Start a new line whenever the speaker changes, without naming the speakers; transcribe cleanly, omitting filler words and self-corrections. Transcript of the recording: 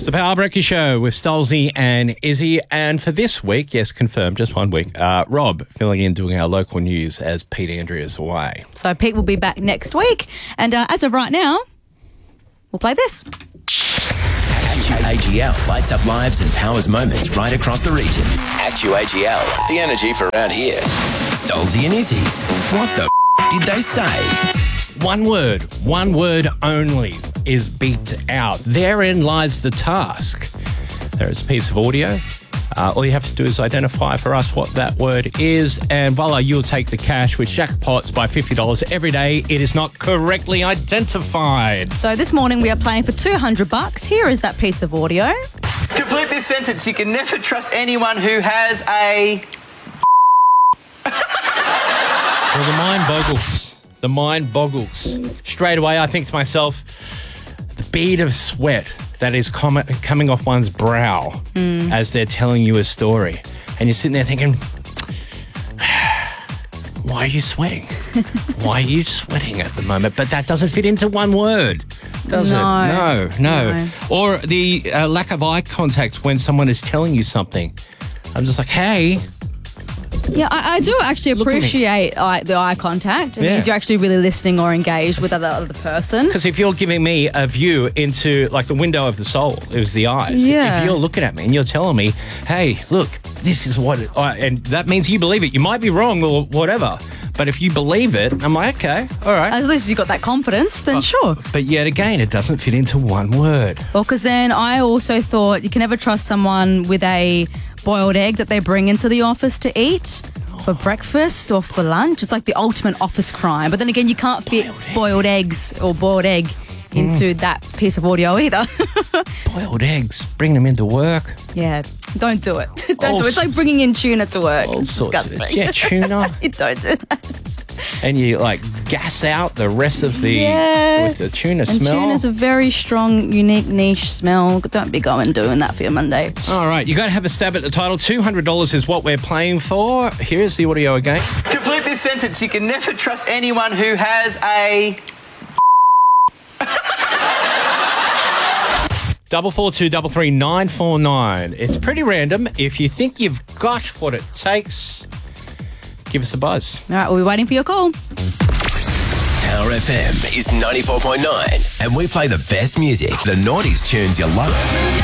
It's the Power Breakfast Show with Stolzy and Izzy. And for this week, yes, confirmed, just 1 week, Rob filling in doing our local news as Pete Andrea's away.
So Pete will be back next week. And as of right now, we'll play this.
AGL lights up lives and powers moments right across the region. AGL, the energy for around here. Stolzy and Izzy's. What the did they say?
One word only is beeped out. Therein lies the task. There is a piece of audio. All you have to do is identify for us what that word is, and voila, you'll take the cash, which jackpots by $50 every day it is not correctly identified.
So this morning we are playing for $200. Here is that piece of audio.
Complete this sentence. You can never trust anyone who has a...
Well, the mind boggles. The mind boggles. Straight away, I think to myself, the bead of sweat that is coming off one's brow as they're telling you a story. And you're sitting there thinking, why are you sweating? Why are you sweating at the moment? But that doesn't fit into one word, does it? No. Or the lack of eye contact when someone is telling you something. I'm just like, hey...
Yeah, I do actually appreciate the eye contact. It means you're actually really listening or engaged with the other person.
Because if you're giving me a view into, like, the window of the soul, it was the eyes.
Yeah.
If you're looking at me and you're telling me, hey, look, this is what... and that means you believe it. You might be wrong or whatever. But if you believe it, I'm like, okay, all right.
At least you've got that confidence, then sure.
But yet again, it doesn't fit into one word.
Well, because then I also thought you can never trust someone with a boiled egg that they bring into the office to eat for breakfast or for lunch. It's like the ultimate office crime. But then again, you can't fit boiled eggs or boiled egg into that piece of audio either.
Boiled eggs, bring them into work.
Yeah, don't do it. Don't do it. It's like bringing in tuna to work. It's disgusting.
Yeah, tuna.
Don't do that.
And you, like, gas out the rest of the... with the tuna smell.
And tuna's a very strong, unique, niche smell. Don't be going doing that for your Monday.
All right, you got to have a stab at the title. $200 is what we're playing for. Here's the audio again.
Complete this sentence. You can never trust anyone who has a...
44233 It's pretty random. If you think you've got what it takes, give us a buzz.
All right, we'll be waiting for your call.
Power FM is 94.9 and we play the best music, the noughties tunes you love.